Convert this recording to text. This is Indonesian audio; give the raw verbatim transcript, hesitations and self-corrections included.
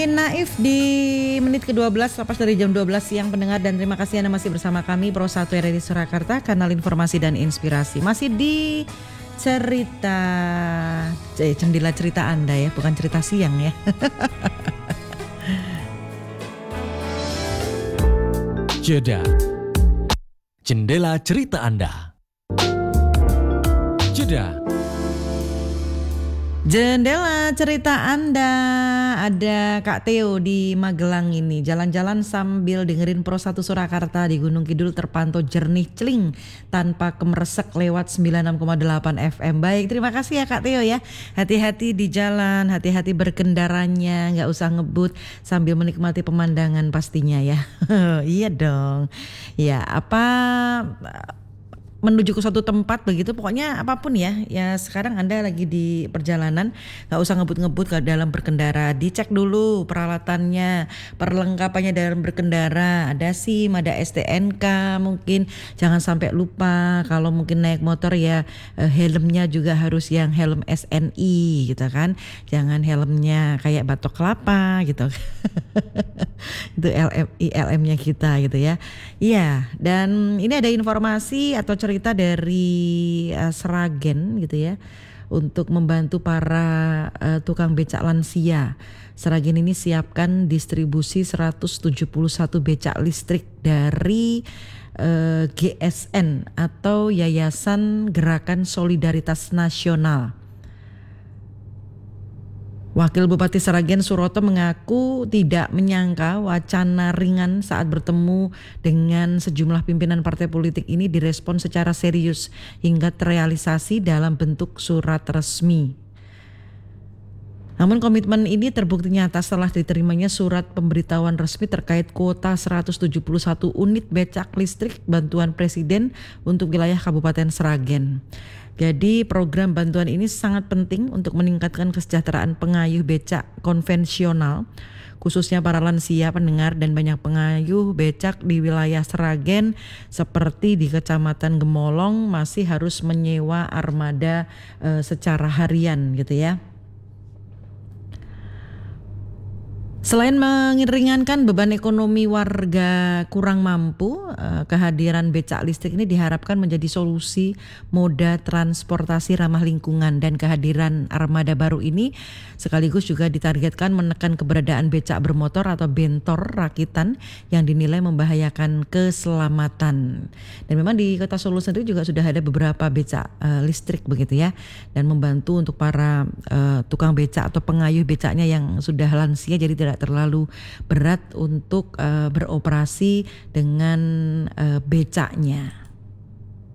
Naif di menit ke dua belas, lepas dari jam dua belas siang pendengar, dan terima kasih Anda masih bersama kami Pro satu R R I Surakarta, kanal informasi dan inspirasi. Masih di cerita eh, jendela cerita Anda ya, bukan cerita siang ya. Jeda jendela cerita Anda. Jeda Jendela cerita Anda. Ada Kak Theo di Magelang ini, jalan-jalan sambil dengerin Pro satu Surakarta di Gunung Kidul terpantau jernih celing tanpa kemeresek lewat sembilan puluh enam koma delapan F M. Baik, terima kasih ya Kak Theo ya. Hati-hati di jalan, hati-hati berkendaranya, nggak usah ngebut sambil menikmati pemandangan pastinya ya. Iya dong. Ya, apa menuju ke suatu tempat begitu, pokoknya apapun ya. Ya sekarang Anda lagi di perjalanan, gak usah ngebut-ngebut ke dalam berkendara. Dicek dulu peralatannya, perlengkapannya dalam berkendara. Ada SIM, ada S T N K mungkin. Jangan sampai lupa kalau mungkin naik motor ya, helmnya juga harus yang helm S N I gitu kan. Jangan helmnya kayak batok kelapa gitu. Itu L M I L M-nya kita gitu ya. Iya, dan ini ada informasi atau cerita dari uh, Sragen gitu ya, untuk membantu para uh, tukang becak lansia. Sragen ini siapkan distribusi seratus tujuh puluh satu becak listrik dari uh, G S N atau Yayasan Gerakan Solidaritas Nasional. Wakil Bupati Sragen Suroto mengaku tidak menyangka wacana ringan saat bertemu dengan sejumlah pimpinan partai politik ini direspon secara serius hingga terrealisasi dalam bentuk surat resmi. Namun komitmen ini terbukti nyata setelah diterimanya surat pemberitahuan resmi terkait kuota seratus tujuh puluh satu unit becak listrik bantuan Presiden untuk wilayah Kabupaten Sragen. Jadi program bantuan ini sangat penting untuk meningkatkan kesejahteraan pengayuh becak konvensional, khususnya para lansia, pendengar, dan banyak pengayuh becak di wilayah Sragen seperti di Kecamatan Gemolong masih harus menyewa armada e, secara harian gitu ya. Selain meringankan beban ekonomi warga kurang mampu, kehadiran becak listrik ini diharapkan menjadi solusi moda transportasi ramah lingkungan, dan kehadiran armada baru ini sekaligus juga ditargetkan menekan keberadaan becak bermotor atau bentor rakitan yang dinilai membahayakan keselamatan. Dan memang di Kota Solo sendiri juga sudah ada beberapa becak uh, listrik begitu ya, dan membantu untuk para uh, tukang becak atau pengayuh becaknya yang sudah lansia, jadi tidak terlalu berat untuk uh, beroperasi dengan uh, becaknya.